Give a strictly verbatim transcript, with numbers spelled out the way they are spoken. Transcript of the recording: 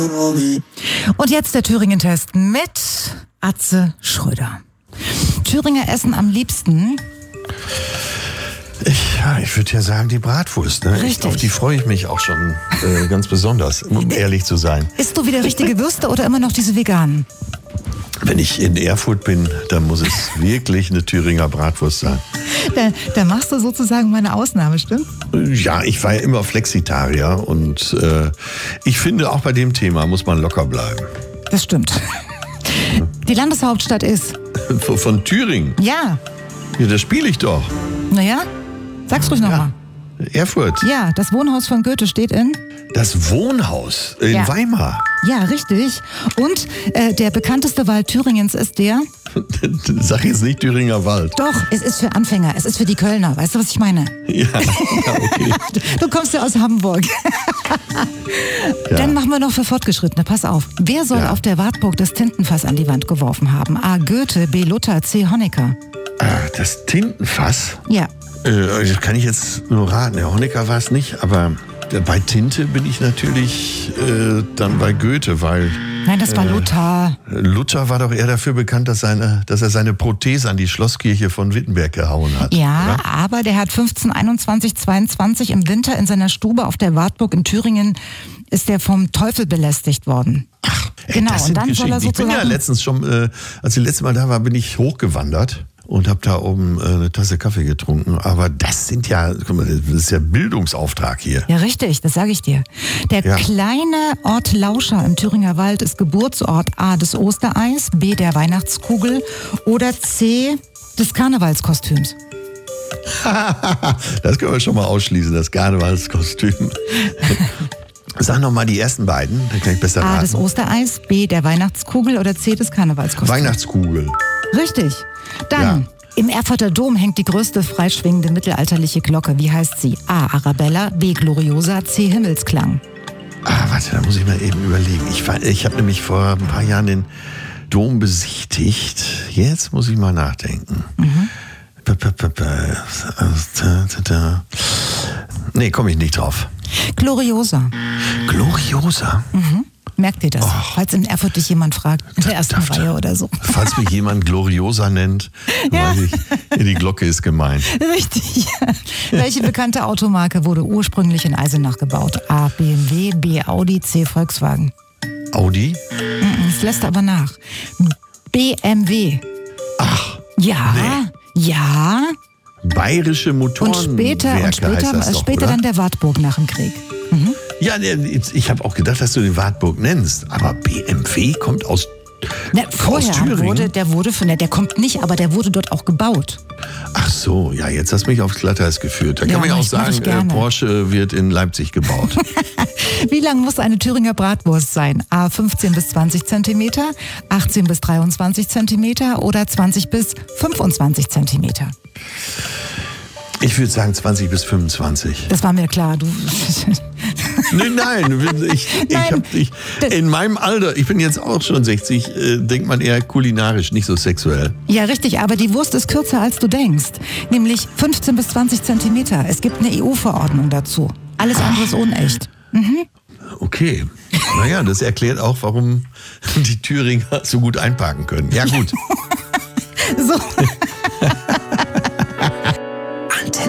Und jetzt der Thüringen-Test mit Atze Schröder. Thüringer essen am liebsten... Ich, ja, ich würde ja sagen, die Bratwurst. Ne? Richtig. Ich, auf die freue ich mich auch schon äh, ganz besonders, um ehrlich zu sein. Isst du wieder richtige Würste oder immer noch diese veganen? Wenn ich in Erfurt bin, dann muss es wirklich eine Thüringer Bratwurst sein. Da, da machst du sozusagen meine Ausnahme, stimmt? Ja, ich war ja immer Flexitarier und äh, ich finde, auch bei dem Thema muss man locker bleiben. Das stimmt. Die Landeshauptstadt ist? Von, von Thüringen? Ja. Ja, da spiele ich doch. Naja, sag's ruhig nochmal. Ja. Erfurt. Ja, das Wohnhaus von Goethe steht in? Das Wohnhaus in Ja. Weimar. Ja, richtig. Und äh, der bekannteste Wald Thüringens ist der? Sag jetzt nicht Thüringer Wald. Doch, es ist für Anfänger, es ist für die Kölner. Weißt du, was ich meine? Ja, ja okay. Du kommst ja aus Hamburg. Ja. Dann machen wir noch für Fortgeschrittene. Pass auf. Wer soll Ja. auf der Wartburg das Tintenfass an die Wand geworfen haben? A. Goethe, B. Luther, C. Honecker. Ah, das Tintenfass? Ja. Äh, das kann ich jetzt nur raten. Der Honecker war es nicht, aber bei Tinte bin ich natürlich äh, dann bei Goethe, weil Nein, das war Äh, Luther. Luther war doch eher dafür bekannt, dass, seine, dass er seine Prothese an die Schlosskirche von Wittenberg gehauen hat. Ja, oder? aber der hat fünfzehn einundzwanzig zweiundzwanzig im Winter in seiner Stube auf der Wartburg in Thüringen ist der vom Teufel belästigt worden. Ach, ey, genau, das und sind dann soll Geschichten. er Ich bin ja sozusagen- letztens schon, äh, als ich letztes Mal da war, bin ich hochgewandert und habe da oben äh, eine Tasse Kaffee getrunken. Aber das sind ja, guck mal, das ist ja Bildungsauftrag hier. Ja, richtig, das sage ich dir. Der Ja. kleine Ort Lauscher im Thüringer Wald ist Geburtsort A des Ostereis, B der Weihnachtskugel oder C des Karnevalskostüms. Das können wir schon mal ausschließen, das Karnevalskostüm. Sag noch mal die ersten beiden, dann kann ich besser A des raten. Ostereis, B der Weihnachtskugel oder C des Karnevalskostüms. Weihnachtskugel. Richtig. Dann, Ja. im Erfurter Dom hängt die größte freischwingende mittelalterliche Glocke. Wie heißt sie? A. Arabella, B. Gloriosa, C. Himmelsklang. Ah, warte, da muss ich mal eben überlegen. Ich, war- ich habe nämlich vor ein paar Jahren den Dom besichtigt. Jetzt muss ich mal nachdenken. P- p- p- p- da, da, da. Nee, komme ich nicht drauf. Gloriosa. Gloriosa? Merkt ihr das? Falls in Erfurt dich jemand fragt, in der ersten Daft- Reihe oder so. Falls mich jemand Gloriosa nennt, Ja. weiß ich, die Glocke ist gemeint. Richtig. Welche bekannte Automarke wurde ursprünglich in Eisenach gebaut? A. B M W, B. Audi, C. Volkswagen. Audi? Es lässt aber nach. B M W. Ach, Ja, ja. bayerische Und Motorenwerke später, und heißt später, das doch, später oder? dann der Wartburg nach dem Krieg. Ja, der- ich habe auch gedacht, dass du den Wartburg nennst. Aber B M W kommt aus... Na, vorher Thüringen? wurde, der wurde von der, der kommt nicht, aber der wurde dort auch gebaut. Ach so, ja, jetzt hast du mich aufs Glatteis geführt. Da Ja, kann man ja mach auch ich- mach ich sagen, äh, gerne. Porsche wird in Leipzig gebaut. Wie lang muss eine Thüringer Bratwurst sein? A. fünfzehn bis zwanzig Zentimeter, achtzehn bis dreiundzwanzig Zentimeter oder zwanzig bis fünfundzwanzig Zentimeter? Ich würde sagen zwanzig bis fünfundzwanzig. Das war mir klar. Du Nein, nein, ich, ich Nein, hab, ich, das- in meinem Alter, ich bin jetzt auch schon sechzig, äh, denkt man eher kulinarisch, nicht so sexuell. Ja, richtig, aber die Wurst ist kürzer, als du denkst. Nämlich fünfzehn bis zwanzig Zentimeter. Es gibt eine E U-Verordnung dazu. Alles andere ist unecht. Okay, naja, das erklärt auch, warum die Thüringer so gut einparken können. Ja gut. So.